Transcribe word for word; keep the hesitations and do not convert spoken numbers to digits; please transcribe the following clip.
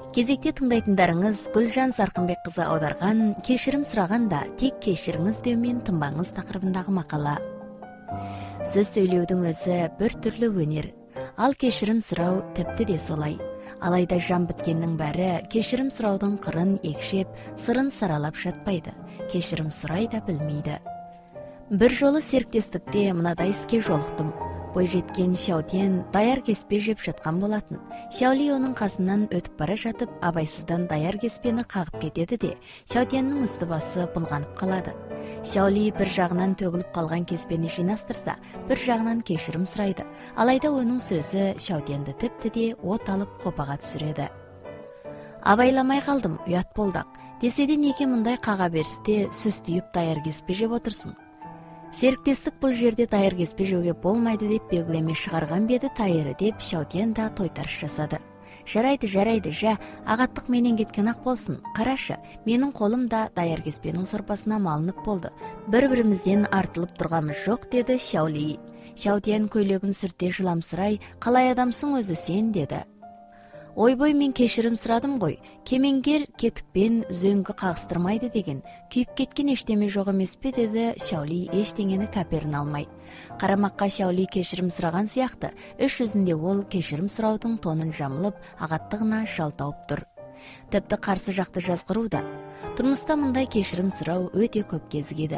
Кезекте тыңдайтындарыңыз Гүлжан Сарқынбек кызы аударған «Кешірім сұрағанда тек кешіріңіз деумен тынбаңыз» тақырыбындағы мақала. Сөз сөйлеудің өзі бір түрлі өнер. Ал кешірім сұрау тіпті де солай. Алайда жан біткеннің бәрі кешірім сұраудың қырын екшеп, сырын саралап жатпайды. Кешірім сұрай да білмейді. Бір жолы серіктестікте мынадай іске жолықтым. Бойжеткен Шаутен даяр кеспе жеп жатқан болатын. Шаули оның қасынан өтіп бара жатып, абайсыздан даяр кеспені қағып кетеді де, Шаутеннің үсті басы былғанып қалады. Шаули бір жағынан төгіліп қалған кеспені жинастырса, бір жағынан кешірім сұрайды. Алайда оның сөзі Шаутенді тіпті де от алып қопаға түсіреді. Абайламай қалдым, ұят болдақ. Десе де неге мұндай қаға берісте сөз түйіп даяр кеспе жеп отырсың? Серіктестік бұл жерде даяр кеспе жеуге болмайды деп белгілеме шығарған беді тайыры деп Шаутен да тойтарыс жасады. Жарайды, жарайды, жа, ағаттық менен кеткен ақ болсын. Қарашы, менің қолым да даяр кеспенің сорпасына малынып болды. Бір-бірімізден артылып тұрғамыз жоқ, деді Шаули. Шаутен көйлегін сүрте жыламсырай, қалай адамсың өзі сен, деді. Ойбой, мен кешірім сұрадым ғой. Кемеңгер кетікпен зөңгі қағыстырмайды деген. Күйіп кеткен ештеме жоқ емес пе, деді Шаули ештеңені кәперін алмай. Қарамаққа Шаули кешірім сұраған сияқты, іс жүзінде ол кешірім сұраудың тонын жамылып, ағаттығына жал тауып тұр. Тіпті қарсы жақты жазғыруда. Тұрмыста мұндай кешірім сұрау өте көп кезігеді.